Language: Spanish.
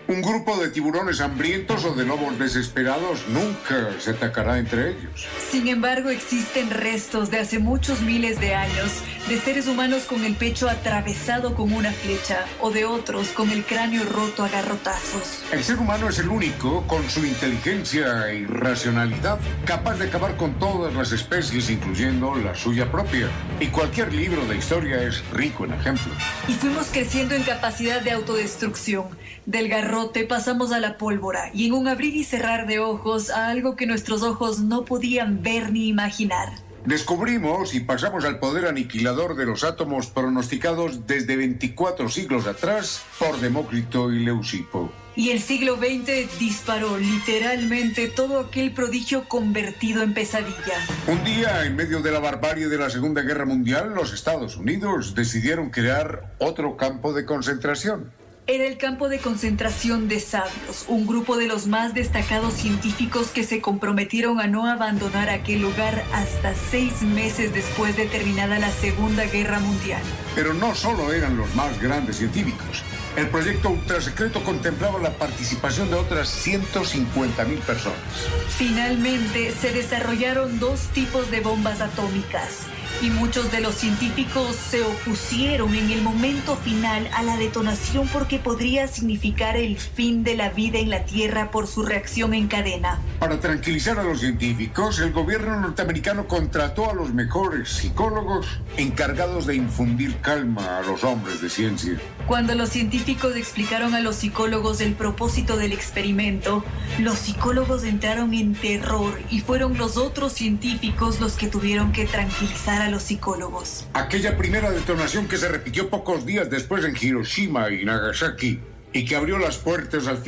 Un grupo de tiburones hambrientos o de lobos desesperados nunca se atacará entre ellos. Sin embargo, existen restos de hace muchos miles de años de seres humanos con el pecho atravesado con una flecha o de otros con el cráneo roto a garrotazos. El ser humano es el único, con su inteligencia y racionalidad, capaz de acabar con todas las especies, incluyendo la suya propia. Y cualquier libro de historia es rico en ejemplos. Y fuimos creciendo en capacidad de autodestrucción. Del garrote pasamos a la pólvora y en un abrir y cerrar de ojos a algo que nuestros ojos no podían ver ni imaginar. Descubrimos y pasamos al poder aniquilador de los átomos pronosticados desde 24 siglos atrás por Demócrito y Leucipo. Y el siglo XX disparó literalmente todo aquel prodigio convertido en pesadilla. Un día, en medio de la barbarie de la Segunda Guerra Mundial, los Estados Unidos decidieron crear otro campo de concentración. Era el campo de concentración de sabios, un grupo de los más destacados científicos que se comprometieron a no abandonar aquel lugar hasta 6 meses después de terminada la Segunda Guerra Mundial. Pero no solo eran los más grandes científicos. El proyecto ultrasecreto contemplaba la participación de otras 150.000 personas. Finalmente, se desarrollaron 2 tipos de bombas atómicas. Y muchos de los científicos se opusieron en el momento final a la detonación porque podría significar el fin de la vida en la Tierra por su reacción en cadena. Para tranquilizar a los científicos, el gobierno norteamericano contrató a los mejores psicólogos encargados de infundir calma a los hombres de ciencia. Cuando los científicos explicaron a los psicólogos el propósito del experimento, los psicólogos entraron en terror y fueron los otros científicos los que tuvieron que tranquilizar a los psicólogos. Aquella primera detonación que se repitió pocos días después en Hiroshima y Nagasaki y que abrió las puertas al